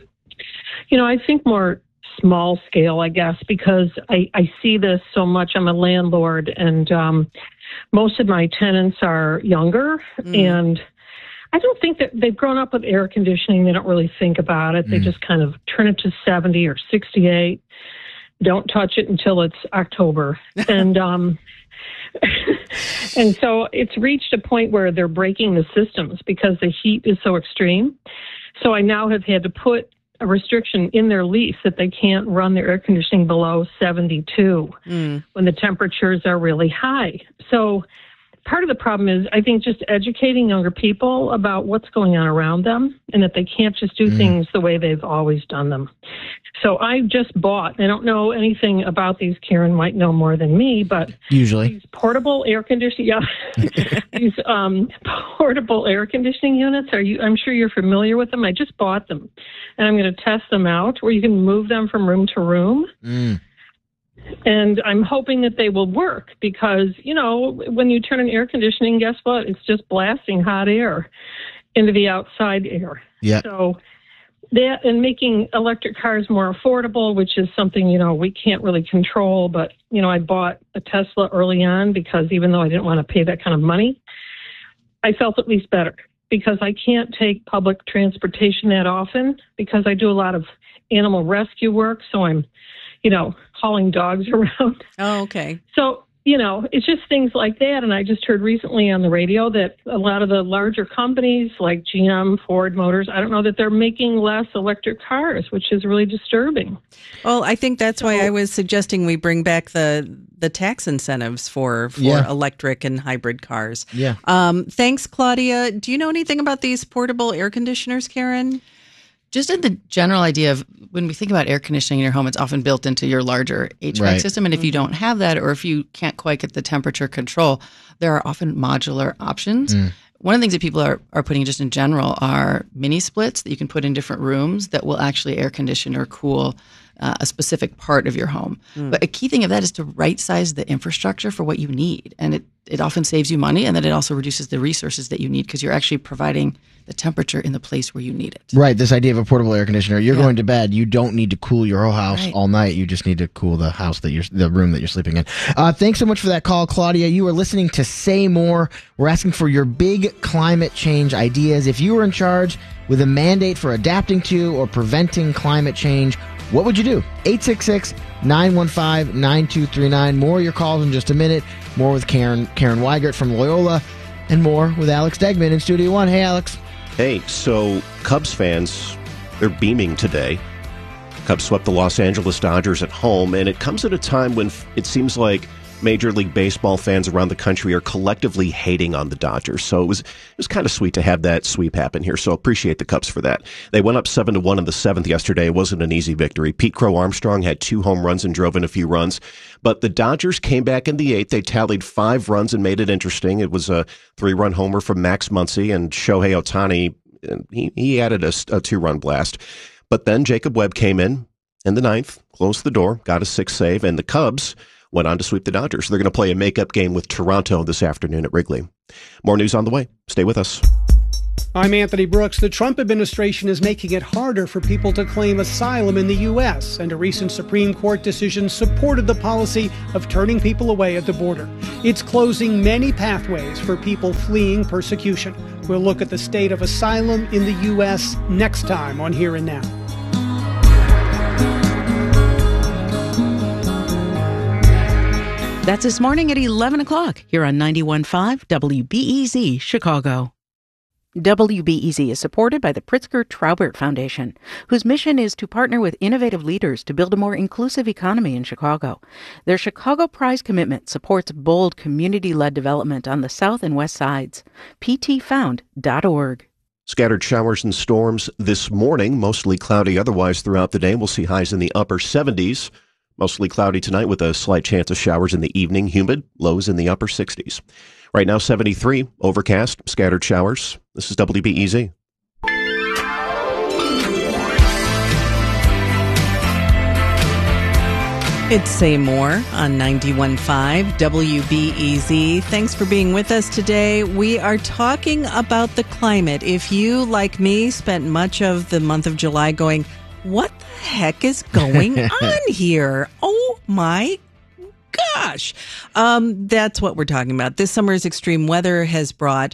You know, I think more small scale, I guess, because I, I see this so much. I'm a landlord, and um, most of my tenants are younger, mm. and I don't think that they've grown up with air conditioning. They don't really think about it. Mm. They just kind of turn it to seventy or sixty-eight. Don't touch it until it's October. and um, and so it's reached a point where they're breaking the systems because the heat is so extreme. So I now have had to put a restriction in their lease that they can't run their air conditioning below seventy-two mm. when the temperatures are really high. So part of the problem is, I think, just educating younger people about what's going on around them and that they can't just do mm. things the way they've always done them. So I just bought, I don't know anything about these, Karen might know more than me, but usually these portable air conditioning, yeah, these um, portable air conditioning units, are you, I'm sure you're familiar with them. I just bought them, and I'm going to test them out where you can move them from room to room. Mm. And I'm hoping that they will work because, you know, when you turn on air conditioning, guess what? It's just blasting hot air into the outside air. Yeah. So that and making electric cars more affordable, which is something, you know, we can't really control. But, you know, I bought a Tesla early on because even though I didn't want to pay that kind of money, I felt at least better because I can't take public transportation that often because I do a lot of animal rescue work. So I'm, you know, hauling dogs around. Oh, okay. So, you know, it's just things like that. And I just heard recently on the radio that a lot of the larger companies like G M, Ford Motors, I don't know that they're making less electric cars, which is really disturbing. Well, I think that's so, why I was suggesting we bring back the the tax incentives for, for yeah. electric and hybrid cars. Yeah. Um, thanks, Claudia. Do you know anything about these portable air conditioners, Karen? Just in the general idea of when we think about air conditioning in your home, it's often built into your larger H V A C right. system. And if you don't have that, or if you can't quite get the temperature control, there are often modular options. Mm. One of the things that people are, are putting just in general are mini splits that you can put in different rooms that will actually air condition or cool uh, a specific part of your home. Mm. But a key thing of that is to right size the infrastructure for what you need. And it, it often saves you money, and then it also reduces the resources that you need because you're actually providing the temperature in the place where you need it. Right. This idea of a portable air conditioner. You're yeah. going to bed. You don't need to cool your whole house right. all night. You just need to cool the house that you're, the room that you're sleeping in. Uh, thanks so much for that call, Claudia. You are listening to Say More. We're asking for your big climate change ideas. If you were in charge with a mandate for adapting to or preventing climate change, what would you do? eight six six, nine one five, nine two three nine. More of your calls in just a minute. More with Karen, Karen Weigert from Loyola, and more with Alex Degman in Studio One. Hey, Alex. Hey, so Cubs fans, they're beaming today. Cubs swept the Los Angeles Dodgers at home, and it comes at a time when it seems like Major League Baseball fans around the country are collectively hating on the Dodgers. So it was it was kind of sweet to have that sweep happen here. So appreciate the Cubs for that. They went up seven to one in the seventh yesterday. It wasn't an easy victory. Pete Crow Armstrong had two home runs and drove in a few runs. But the Dodgers came back in the eighth. They tallied five runs and made it interesting. It was a three-run homer from Max Muncy, and Shohei Ohtani, he, he added a, a two-run blast. But then Jacob Webb came in in the ninth, closed the door, got a sixth save, and the Cubs went on to sweep the Dodgers. They're going to play a makeup game with Toronto this afternoon at Wrigley. More news on the way. Stay with us. I'm Anthony Brooks. The Trump administration is making it harder for people to claim asylum in the U S, and a recent Supreme Court decision supported the policy of turning people away at the border. It's closing many pathways for people fleeing persecution. We'll look at the state of asylum in the U S next time on Here and Now. That's this morning at eleven o'clock here on ninety-one point five W B E Z Chicago. W B E Z is supported by the Pritzker Traubert Foundation, whose mission is to partner with innovative leaders to build a more inclusive economy in Chicago. Their Chicago Prize commitment supports bold community-led development on the south and west sides. p t found dot org. Scattered showers and storms this morning, mostly cloudy otherwise throughout the day. We'll see highs in the upper seventies. Mostly cloudy tonight with a slight chance of showers in the evening. Humid, lows in the upper sixties. Right now, seventy-three, overcast, scattered showers. This is W B E Z. It's Say More on ninety-one point five W B E Z. Thanks for being with us today. We are talking about the climate. If you, like me, spent much of the month of July going, what the heck is going on here? Oh my gosh. Um, that's what we're talking about. This summer's extreme weather has brought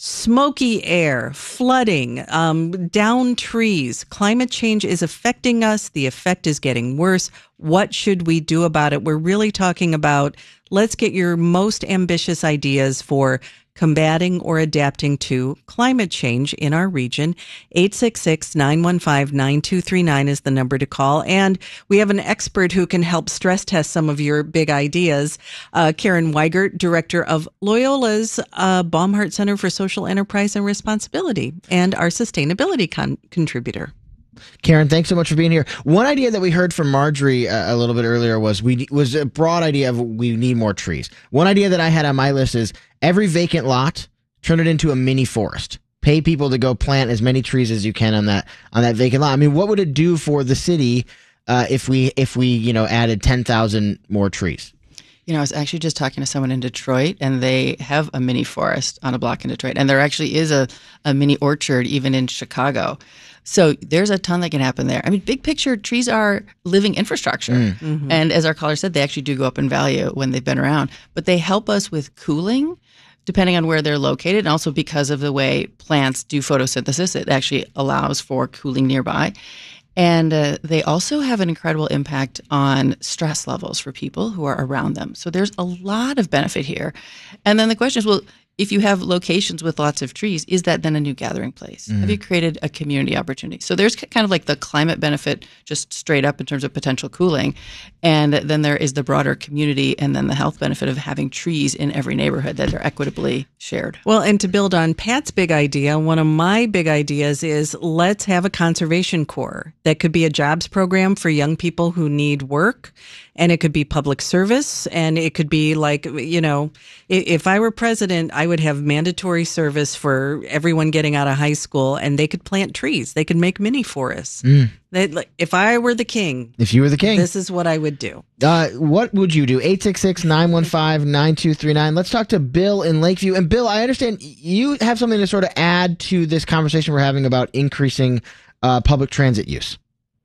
smoky air, flooding, um, down trees. Climate change is affecting us. The effect is getting worse. What should we do about it? We're really talking about, let's get your most ambitious ideas for combating or adapting to climate change in our region. eight six six, nine one five, nine two three nine is the number to call. And we have an expert who can help stress test some of your big ideas. Uh, Karen Weigert, director of Loyola's uh, Baumhart Center for Social Enterprise and Responsibility, and our sustainability con- contributor. Karen, thanks so much for being here. One idea that we heard from Marjorie uh, a little bit earlier was we was a broad idea of we need more trees. One idea that I had on my list is every vacant lot, turn it into a mini forest. Pay people to go plant as many trees as you can on that on that vacant lot. I mean, what would it do for the city uh, if we if we you know added ten thousand more trees? You know, I was actually just talking to someone in Detroit, and they have a mini forest on a block in Detroit, and there actually is a, a mini orchard even in Chicago. So there's a ton that can happen there. I mean, big picture, trees are living infrastructure. Mm. Mm-hmm. And as our caller said, they actually do go up in value when they've been around. But they help us with cooling, depending on where they're located. And also because of the way plants do photosynthesis, it actually allows for cooling nearby. And uh, they also have an incredible impact on stress levels for people who are around them. So there's a lot of benefit here. And then the question is, well, if you have locations with lots of trees, is that then a new gathering place? Mm. Have you created a community opportunity? So there's kind of like the climate benefit just straight up in terms of potential cooling. And then there is the broader community and then the health benefit of having trees in every neighborhood that are equitably shared. Well, and to build on Pat's big idea, one of my big ideas is let's have a conservation corps. That could be a jobs program for young people who need work. And it could be public service, and it could be like, you know, if I were president, I would have mandatory service for everyone getting out of high school, and they could plant trees. They could make mini forests. Mm. They, if I were the king, if you were the king, this is what I would do. Uh, what would you do? eight six six, nine one five, nine two three nine. Let's talk to Bill in Lakeview. And Bill, I understand you have something to sort of add to this conversation we're having about increasing uh, public transit use.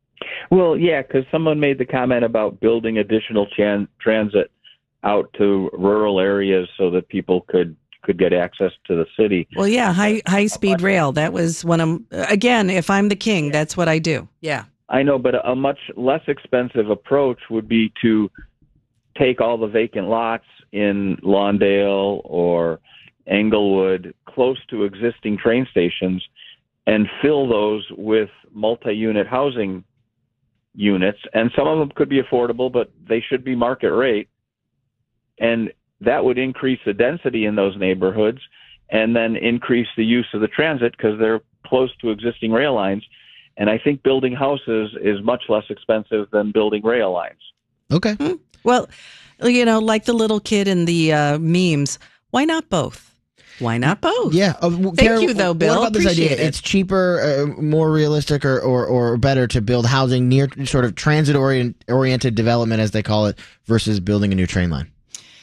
Well, yeah, because someone made the comment about building additional chan- transit out to rural areas so that people could, could get access to the city. Well, yeah, high high speed rail. That was one of again. If I'm the king, that's what I do. Yeah, I know, but a much less expensive approach would be to take all the vacant lots in Lawndale or Englewood close to existing train stations and fill those with multi-unit housing units, and some of them could be affordable, but they should be market rate. and that would increase the density in those neighborhoods and then increase the use of the transit because they're close to existing rail lines. And I think building houses is much less expensive than building rail lines. Okay. Hmm. Well, you know, like the little kid in the uh, memes, why not both? Why not both? Yeah. Uh, Thank Kara, you, though, Bill. What about this Appreciate idea? it. It's cheaper, uh, more realistic, or, or, or better to build housing near sort of transit-oriented development, as they call it, versus building a new train line?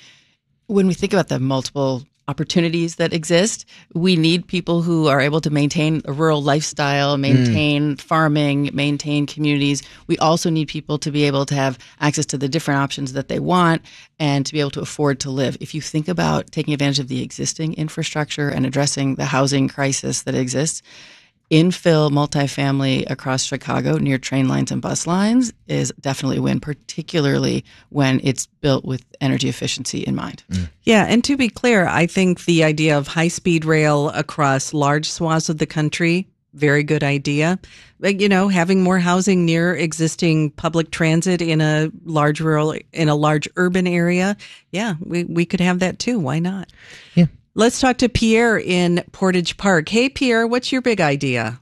When we think about the multiple opportunities that exist, we need people who are able to maintain a rural lifestyle, maintain mm. farming, maintain communities. We also need people to be able to have access to the different options that they want and to be able to afford to live. If you think about taking advantage of the existing infrastructure and addressing the housing crisis that exists, infill multifamily across Chicago near train lines and bus lines is definitely a win, particularly when it's built with energy efficiency in mind. Mm. Yeah, and to be clear, I think the idea of high-speed rail across large swaths of the country, very good idea. But, you know, having more housing near existing public transit in a large rural, in a large urban area, yeah, we, we could have that too. Why not? Yeah. Let's talk to Pierre in Portage Park. Hey, Pierre, what's your big idea?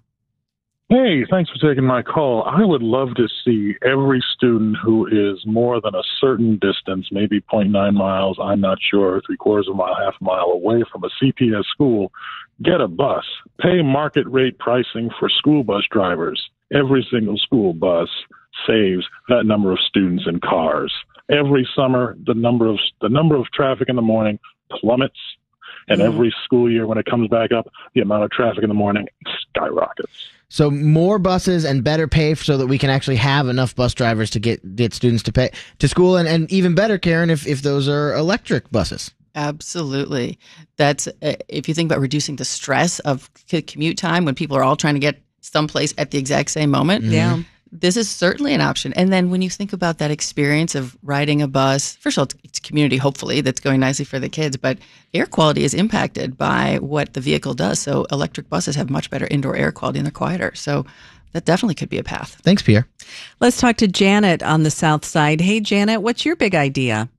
Hey, thanks for taking my call. I would love to see every student who is more than a certain distance, maybe zero point nine miles, I'm not sure, three quarters of a mile, half a mile away from a C P S school, get a bus. Pay market rate pricing for school bus drivers. Every single school bus saves that number of students and cars. Every summer, the number of the number of traffic in the morning plummets. And every school year, when it comes back up, the amount of traffic in the morning skyrockets. So more buses and better pay so that we can actually have enough bus drivers to get, get students to pay to school. And, and even better, Karen, if, if those are electric buses. Absolutely. That's uh, if you think about reducing the stress of c- commute time when people are all trying to get someplace at the exact same moment. Mm-hmm. Yeah. This is certainly an option. And then when you think about that experience of riding a bus, first of all, it's community, hopefully, that's going nicely for the kids, but air quality is impacted by what the vehicle does. So electric buses have much better indoor air quality and they're quieter. So that definitely could be a path. Thanks, Pierre. Let's talk to Janet on the south side. Hey, Janet, what's your big idea?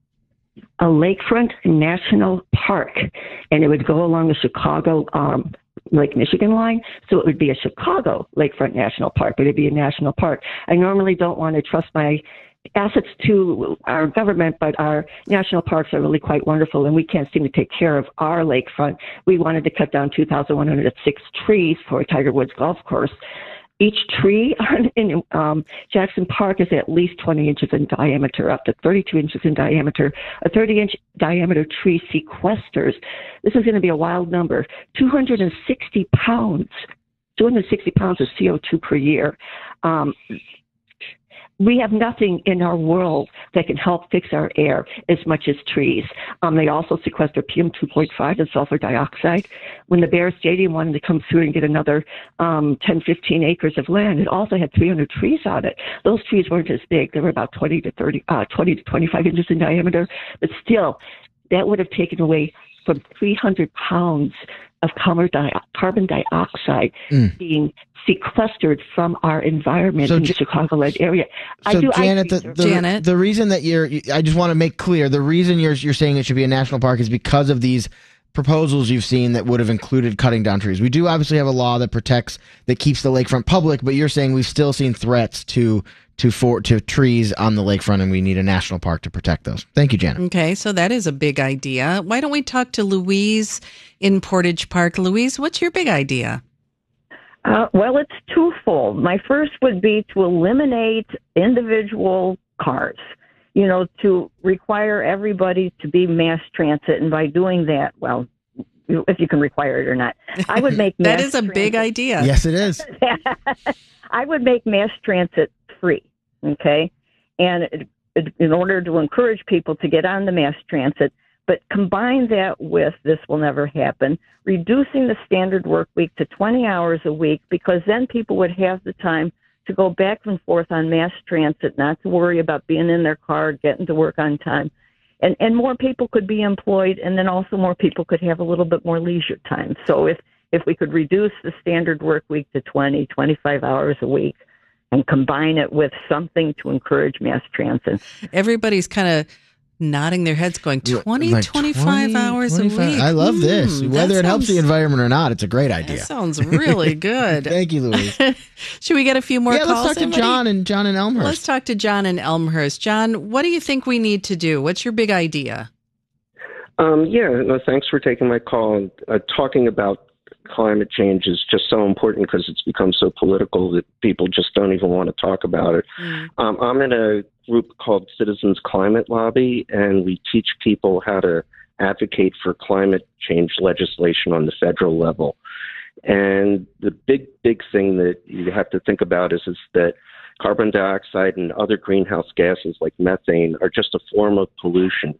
A lakefront national park, and it would go along the Chicago um, Lake Michigan line, so it would be a Chicago Lakefront National Park, but it'd be a national park. I normally don't want to trust my assets to our government, but our national parks are really quite wonderful, and we can't seem to take care of our lakefront. We wanted to cut down two thousand one hundred six trees for Tiger Woods Golf Course. Each tree in um, Jackson Park is at least twenty inches in diameter, up to thirty-two inches in diameter. A thirty-inch diameter tree sequesters, this is going to be a wild number, two hundred sixty pounds, two hundred sixty pounds of C O two per year. Um, we have nothing in our world that can help fix our air as much as trees. Um, they also sequester P M two point five and sulfur dioxide. When the Bear Stadium wanted to come through and get another um, ten, fifteen acres of land, it also had three hundred trees on it. Those trees weren't as big. They were about twenty to thirty, uh, twenty to twenty-five inches in diameter. But still, that would have taken away from three hundred pounds of carbon dioxide mm. being sequestered from our environment so, in the Chicagoland area. So I do, Janet, I the, the, Janet, the reason that you're, I just want to make clear, the reason you're you're saying it should be a national park is because of these proposals you've seen that would have included cutting down trees. We do obviously have a law that protects, that keeps the lakefront public, but you're saying we've still seen threats to to for to trees on the lakefront, and we need a national park to protect those. Thank you, Janet. Okay, so that is a big idea. Why don't we talk to Louise in Portage Park? Louise, what's your big idea? Uh, well, it's twofold. My first would be to eliminate individual cars, you know, to require everybody to be mass transit. And by doing that, well, if you can require it or not, I would make that mass is a transit. big idea. Yes, it is. I would make mass transit free, okay? And it, it, in order to encourage people to get on the mass transit, but combine that with, this will never happen, reducing the standard work week to twenty hours a week, because then people would have the time to go back and forth on mass transit, not to worry about being in their car, getting to work on time. And, and more people could be employed, and then also more people could have a little bit more leisure time. So if, if we could reduce the standard work week to twenty, twenty-five hours a week, and combine it with something to encourage mass transit. Everybody's kind of nodding their heads going twenty, Like twenty-five twenty, hours twenty-five a week. I love this. Mm, Whether that it helps the sounds- environment or not, it's a great idea. That sounds really good. Thank you, Louise. Should we get a few more yeah, calls? let's talk to Anybody? John and John in Elmhurst. Let's talk to John in Elmhurst. John, what do you think we need to do? What's your big idea? Um, yeah, no, thanks for taking my call. Uh, talking about climate change is just so important because it's become so political that people just don't even want to talk about it. Mm. Um, I'm in a group called Citizens Climate Lobby, and we teach people how to advocate for climate change legislation on the federal level. And the big, big thing that you have to think about is, is that carbon dioxide and other greenhouse gases like methane are just a form of pollution.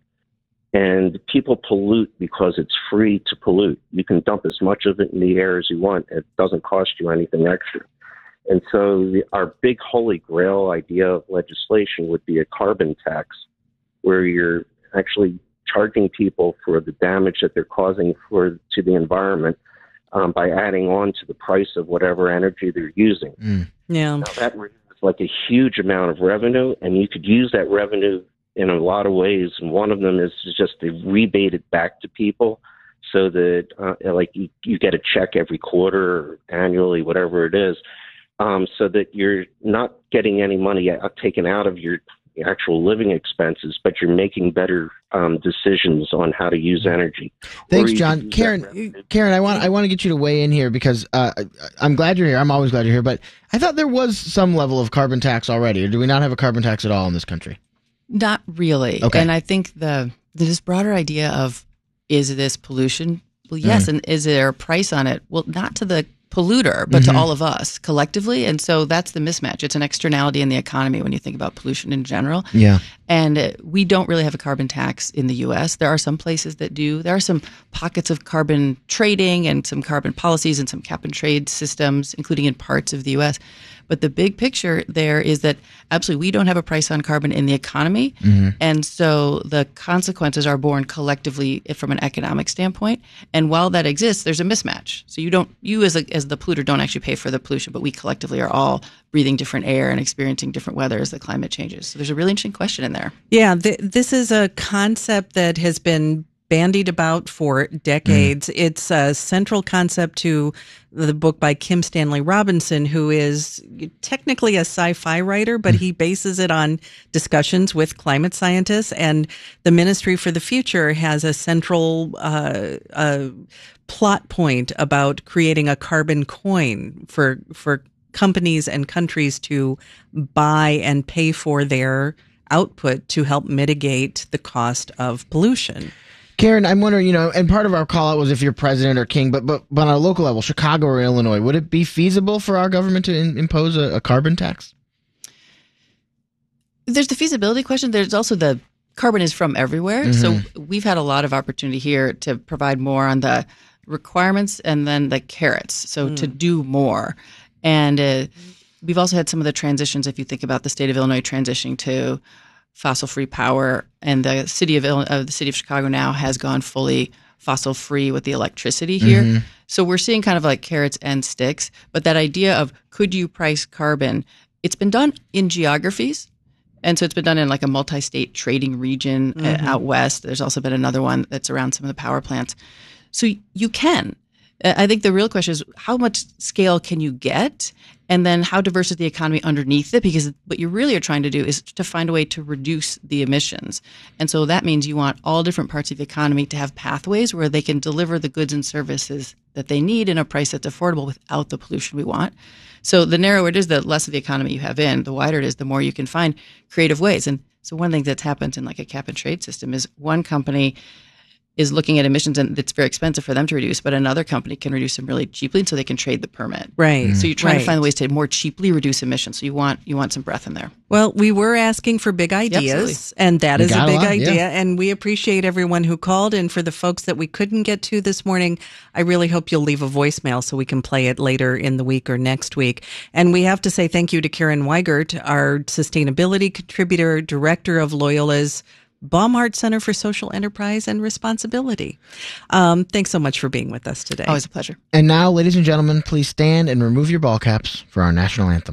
And people pollute because it's free to pollute. You can dump as much of it in the air as you want. It doesn't cost you anything extra. And so the, our big holy grail idea of legislation would be a carbon tax, where you're actually charging people for the damage that they're causing for to the environment um, by adding on to the price of whatever energy they're using. Mm. Yeah. Now, that is like a huge amount of revenue, and you could use that revenue in a lot of ways, and one of them is just to rebate it back to people so that uh, like you, you get a check every quarter or annually, whatever it is, um, so that you're not getting any money taken out of your actual living expenses, but you're making better um, decisions on how to use energy. Thanks, Or you John. could use Karen, that- Karen, I want I want to get you to weigh in here because uh, I'm glad you're here. I'm always glad you're here, but I thought there was some level of carbon tax already, or do we not have a carbon tax at all in this country? Not really. Okay. And I think the this broader idea of, is this pollution? Well, yes. Mm. And is there a price on it? Well, not to the polluter, but Mhm. to all of us collectively. And so that's the mismatch. It's an externality in the economy when you think about pollution in general. Yeah. And uh, we don't really have a carbon tax in the U S. There are some places that do. There are some pockets of carbon trading and some carbon policies and some cap and trade systems, including in parts of the U S. But the big picture there is that absolutely we don't have a price on carbon in the economy. Mhm. And so the consequences are borne collectively from an economic standpoint. And while that exists, there's a mismatch. So you don't, you as a, as the polluter don't actually pay for the pollution, but we collectively are all breathing different air and experiencing different weather as the climate changes. So there's a really interesting question in there. Yeah, th- this is a concept that has been bandied about for decades. Mm. It's a central concept to the book by Kim Stanley Robinson, who is technically a sci-fi writer, but mm. he bases it on discussions with climate scientists. And the Ministry for the Future has a central uh, uh, plot point about creating a carbon coin for for companies and countries to buy and pay for their output to help mitigate the cost of pollution. Karen, I'm wondering, you know, and part of our call out was if you're president or king, but but, but on a local level, Chicago or Illinois, would it be feasible for our government to in, impose a, a carbon tax? There's the feasibility question. There's also the carbon is from everywhere. Mm-hmm. So we've had a lot of opportunity here to provide more on the requirements and then the carrots. So mm. to do more. And uh, we've also had some of the transitions, if you think about the state of Illinois transitioning to fossil-free power, and the city of uh, the city of Chicago now has gone fully fossil-free with the electricity here. Mm-hmm. So we're seeing kind of like carrots and sticks. But that idea of could you price carbon, it's been done in geographies. And so it's been done in like a multi-state trading region mm-hmm. uh, out west. There's also been another one that's around some of the power plants. So you can. I think the real question is how much scale can you get? And then how diverse is the economy underneath it? Because what you really are trying to do is to find a way to reduce the emissions. And so that means you want all different parts of the economy to have pathways where they can deliver the goods and services that they need in a price that's affordable without the pollution we want. So the narrower it is, the less of the economy you have in, the wider it is, the more you can find creative ways. And so one thing that's happened in like a cap and trade system is one company is looking at emissions and it's very expensive for them to reduce, but another company can reduce them really cheaply, and so they can trade the permit. Right. So you're trying right. to find ways to more cheaply reduce emissions. So you want you want some breath in there. Well, we were asking for big ideas, yeah, and that we is a big a lot, idea, yeah. and we appreciate everyone who called. And for the folks that we couldn't get to this morning, I really hope you'll leave a voicemail so we can play it later in the week or next week. And we have to say thank you to Karen Weigert, our sustainability contributor, director of Loyola's Baumhart Center for Social Enterprise and Responsibility. Um, thanks so much for being with us today. Always a pleasure. And now, ladies and gentlemen, please stand and remove your ball caps for our national anthem.